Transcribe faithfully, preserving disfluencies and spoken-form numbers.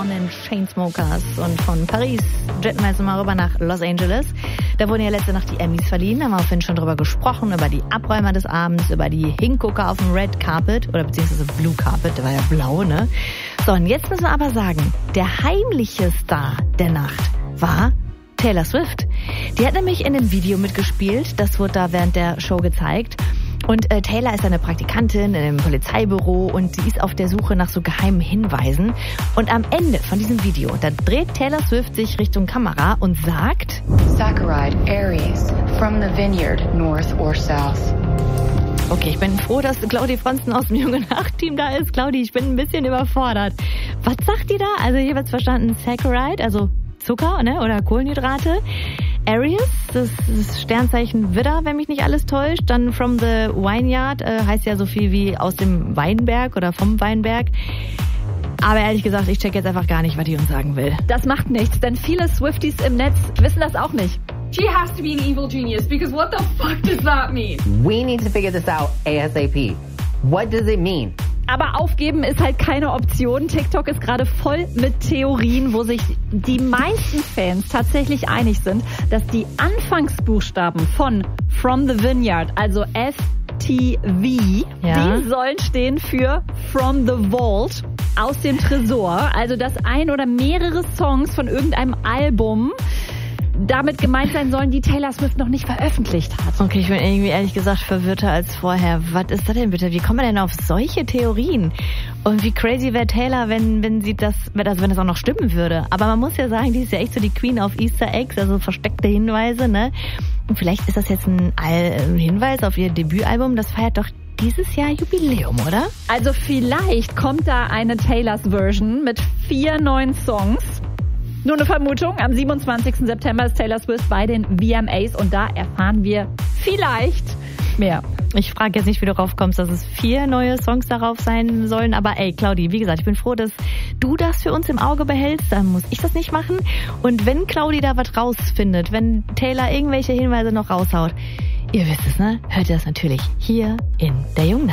von den Chainsmokers und von Paris jetten wir jetzt mal rüber nach Los Angeles. Da wurden ja letzte Nacht die Emmys verliehen, da haben wir vorhin schon drüber gesprochen, über die Abräumer des Abends, über die Hingucker auf dem Red Carpet oder beziehungsweise Blue Carpet, der war ja blau, ne? So, und jetzt müssen wir aber sagen, der heimliche Star der Nacht war Taylor Swift. Die hat nämlich in dem Video mitgespielt, das wurde da während der Show gezeigt. Und äh, Taylor ist eine Praktikantin in einem Polizeibüro und sie ist auf der Suche nach so geheimen Hinweisen. Und am Ende von diesem Video, da dreht Taylor Swift sich Richtung Kamera und sagt: Saccharide, Aries, from the vineyard, north or south. Okay, ich bin froh, dass Claudi Fronsten aus dem Junge Nacht-Team da ist. Claudi, ich bin ein bisschen überfordert. Was sagt die da? Also ich habe jetzt verstanden, Saccharide, also Zucker, ne, oder Kohlenhydrate. Aries, das ist Sternzeichen Widder, wenn mich nicht alles täuscht. Dann from the Vineyard, äh, heißt ja so viel wie aus dem Weinberg oder vom Weinberg. Aber ehrlich gesagt, ich check jetzt einfach gar nicht, was die uns sagen will. Das macht nichts, denn viele Swifties im Netz wissen das auch nicht. She has to be an evil genius, because what the fuck does that mean? We need to figure this out ASAP. What does it mean? Aber aufgeben ist halt keine Option. TikTok ist gerade voll mit Theorien, wo sich die meisten Fans tatsächlich einig sind, dass die Anfangsbuchstaben von From the Vineyard, also F T V, ja, die sollen stehen für From the Vault, aus dem Tresor. Also dass ein oder mehrere Songs von irgendeinem Album damit gemeint sein sollen, die Taylor Swift noch nicht veröffentlicht hat. Okay, ich bin irgendwie ehrlich gesagt verwirrter als vorher. Was ist das denn bitte? Wie kommen wir denn auf solche Theorien? Und wie crazy wäre Taylor, wenn wenn sie das, also wenn das auch noch stimmen würde. Aber man muss ja sagen, die ist ja echt so die Queen of Easter Eggs, also versteckte Hinweise, ne? Und vielleicht ist das jetzt ein All- Hinweis auf ihr Debütalbum. Das feiert doch dieses Jahr Jubiläum, oder? Also vielleicht kommt da eine Taylors Version mit vier neuen Songs. Nur eine Vermutung, am siebenundzwanzigsten September ist Taylor Swift bei den V M As und da erfahren wir vielleicht mehr. Ich frage jetzt nicht, wie du drauf kommst, dass es vier neue Songs darauf sein sollen, aber ey, Claudi, wie gesagt, ich bin froh, dass du das für uns im Auge behältst, dann muss ich das nicht machen. Und wenn Claudi da was rausfindet, wenn Taylor irgendwelche Hinweise noch raushaut, ihr wisst es, ne? Hört ihr das natürlich hier in der Jungen Nacht.